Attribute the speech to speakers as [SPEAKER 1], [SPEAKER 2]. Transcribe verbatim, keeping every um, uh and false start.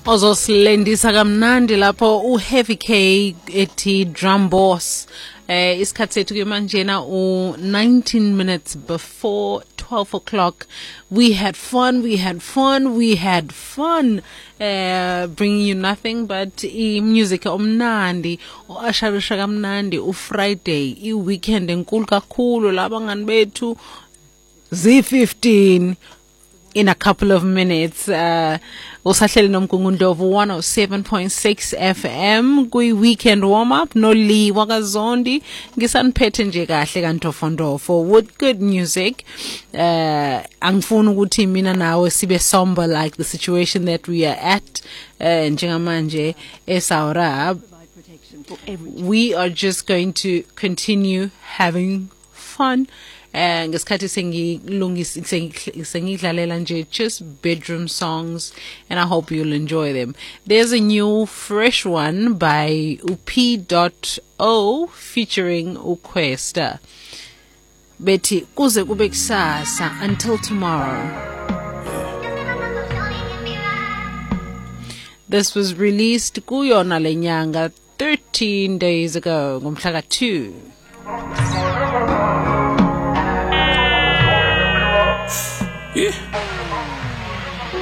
[SPEAKER 1] Ozosilendisa kamnandi lapho u Heavy K ethi drum boss. Eh isikhathi sethu ke manje na u nineteen minutes before twelve o'clock. We had fun, we had fun, we had fun. Uh, bringing you nothing but I music omnandi, o asharisha kamnandi, u Friday, I weekend enkulu kakhulu labangani bethu Z fifteen. In a couple of minutes, uh, usahleli nomgungundovu one oh seven point six F M kwi weekend warm up no Lee wakazondi ngisaniphethe nje kahle kantofondofo with good music. Uh, angifuni ukuthi mina nawe sibe somber like the situation that we are at uh, njengamanje eSaurab. We are just going to continue having fun. Uh, ngesikhathi sengilungisa sengidlalela nje just bedroom songs, and I hope you'll enjoy them. There's a new fresh one by U P O featuring Ukwesta. Betty kuze kube kusasa until tomorrow. This was released kuyona lenyanga thirteen days ago ngomhla ka two.